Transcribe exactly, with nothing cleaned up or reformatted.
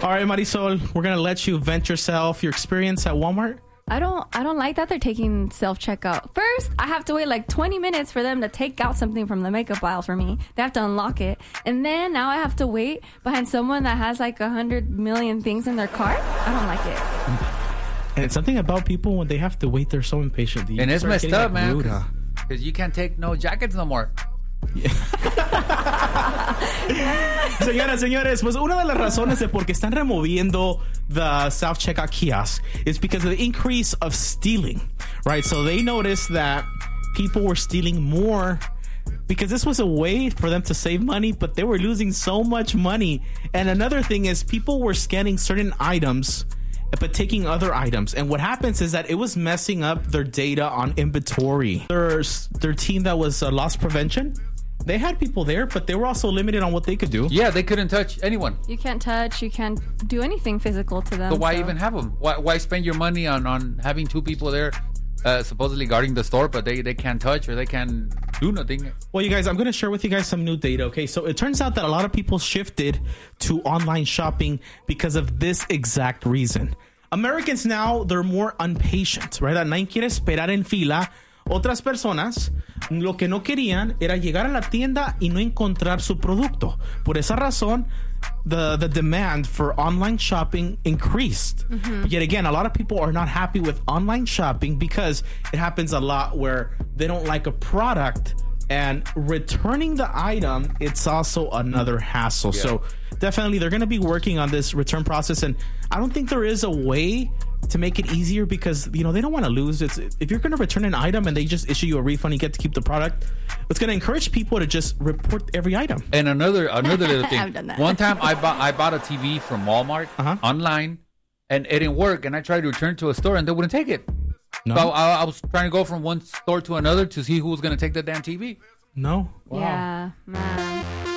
All right, Marisol, we're going to let you vent yourself, your experience at Walmart. I don't I don't like that they're taking self-checkout. First, I have to wait like twenty minutes for them to take out something from the makeup aisle for me. They have to unlock it. And then now I have to wait behind someone that has like a hundred million things in their cart. I don't like it. And it's something about people when they have to wait, they're so impatient. You And it's start messed getting, up, like, man. rude, huh? Because you can't take no jackets no more. Señoras, señores, pues una de las razones de por qué están removiendo the self-checkout kiosk is because of the increase of stealing, right? So they noticed that people were stealing more because this was a way for them to save money, but they were losing so much money. And another thing is people were scanning certain items but taking other items. And what happens is that it was messing up their data on inventory. Their, their team that was uh, loss prevention, they had people there, but they were also limited on what they could do. Yeah, they couldn't touch anyone. You can't touch, you can't do anything physical to them. So why so. even have them? Why, why spend your money on, on having two people there uh, supposedly guarding the store, but they, they can't touch or they can't do nothing? Well, you guys, I'm going to share with you guys some new data. Okay, so it turns out that a lot of people shifted to online shopping because of this exact reason. Americans now, they're more impatient, right? Nadie quiere esperar en fila. Otras personas, lo que no querían era llegar a la tienda y no encontrar su producto. Por esa razón, the, the demand for online shopping increased. Mm-hmm. Yet again, a lot of people are not happy with online shopping because it happens a lot where they don't like a product, and returning the item, it's also another hassle. Yeah. So definitely they're going to be working on this return process, and I don't think there is a way to make it easier because, you know, they don't want to lose. It's if you're going to return an item and they just issue you a refund, you get to keep the product. It's going to encourage people to just report every item. And another another little thing. I've done that. One time I bought I bought a T V from Walmart uh-huh. online, and it didn't work. And I tried to return to a store, and they wouldn't take it. No. So I, I was trying to go from one store to another to see who was going to take the damn T V. No. Wow. Yeah, man.